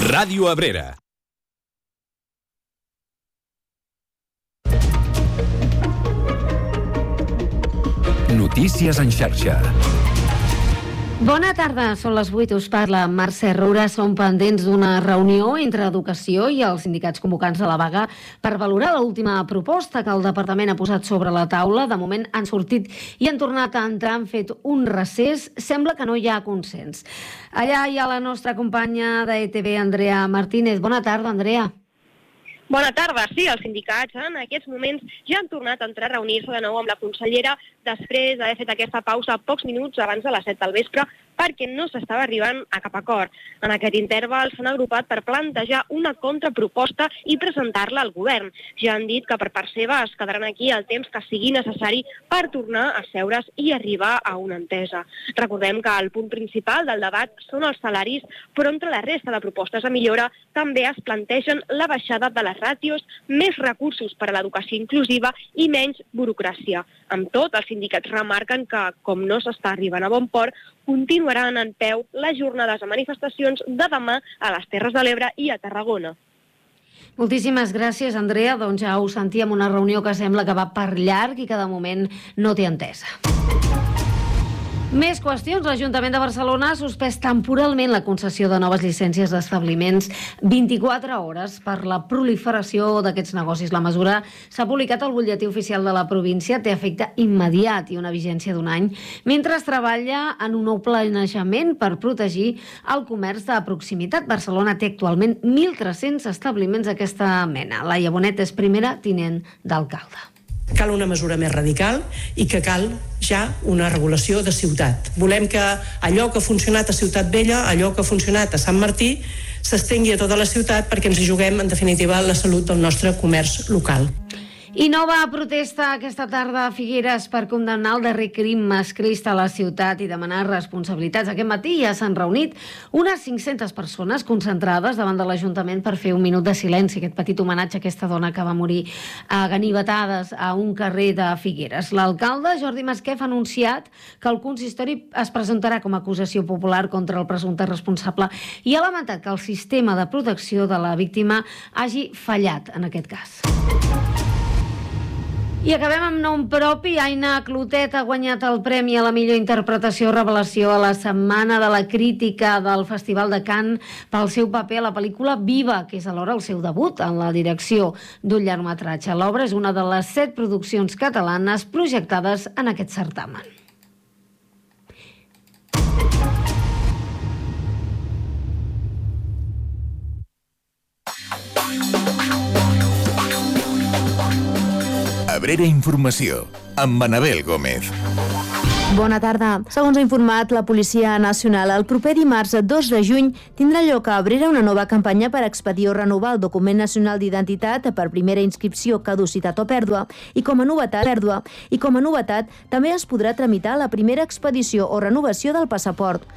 Ràdio Abrera. Notícies en xarxa. Bona tarda, són les 8, us parla Mercè Roura. Som pendents d'una reunió entre Educació i els sindicats convocants a la vaga per valorar l'última proposta que el departament ha posat sobre la taula. De moment han sortit i han tornat a entrar, han fet un recés. Sembla que no hi ha consens. Allà hi ha la nostra companya d'ETV, Andrea Martínez. Bona tarda, Andrea. Bona tarda. Sí, els sindicats en aquests moments ja han tornat a entrar a reunir-se de nou amb la consellera després d'haver fet aquesta pausa pocs minuts abans de les 7 del vespre perquè no s'estava arribant a cap acord. En aquest interval s'han agrupat per plantejar una contraproposta i presentar-la al govern. Ja han dit que per part seva es quedaran aquí el temps que sigui necessari per tornar a seure's i arribar a una entesa. Recordem que el punt principal del debat són els salaris, però entre la resta de propostes de millora també es plantegen la baixada de les ràtios, més recursos per a l'educació inclusiva i menys burocràcia. Amb tot, els sindicats remarquen que, com no s'està arribant a bon port, continuaran en peu les jornades de manifestacions de demà a les Terres de l'Ebre i a Tarragona. Moltíssimes gràcies, Andrea. Doncs ja ho sentíem, una reunió que sembla que va per llarg i que de moment no té entesa. Més qüestions. L'Ajuntament de Barcelona ha suspès temporalment la concessió de noves llicències d'establiments 24 hores per la proliferació d'aquests negocis. La mesura s'ha publicat al butlletí oficial de la província, té efecte immediat i una vigència d'un any, mentre es treballa en un nou planejament per protegir el comerç de proximitat. Barcelona té actualment 1.300 establiments d'aquesta mena. Laia Bonet és primera tinent d'alcalde. Cal una mesura més radical i que cal ja una regulació de ciutat. Volem que allò que ha funcionat a Ciutat Vella, allò que ha funcionat a Sant Martí, s'estengui a tota la ciutat perquè ens hi juguem, en definitiva, la salut del nostre comerç local. I nova protesta aquesta tarda a Figueres per condemnar el darrer crim masclista a la ciutat i demanar responsabilitats. Aquest matí ja s'han reunit unes 500 persones concentrades davant de l'Ajuntament per fer un minut de silenci, aquest petit homenatge a aquesta dona que va morir a ganivetades a un carrer de Figueres. L'alcalde, Jordi Masquef, ha anunciat que el consistori es presentarà com a acusació popular contra el presumpte responsable i ha lamentat que el sistema de protecció de la víctima hagi fallat en aquest cas. I acabem amb nom propi. Aina Clotet ha guanyat el premi a la millor interpretació revelació a la Setmana de la Crítica del Festival de Cannes pel seu paper a la pel·lícula Viva, que és alhora el seu debut en la direcció d'un llargmetratge. L'obra és una de les 7 produccions catalanes projectades en aquest certamen. Abrera Informació, amb Anabel Gómez. Bona tarda. Segons ha informat la Policia Nacional, el proper dimarts 2 de juny tindrà lloc a Abrera una nova campanya per expedir o renovar el document nacional d'identitat per primera inscripció, caducitat o pèrdua, i com a novetat també es podrà tramitar la primera expedició o renovació del passaport.